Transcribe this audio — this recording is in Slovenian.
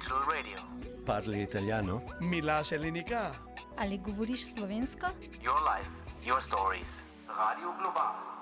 Digital Radio. Parli italiano? Mi lascia l'unica. Ali govoriš slovensko? Your life, your stories. Radio Global.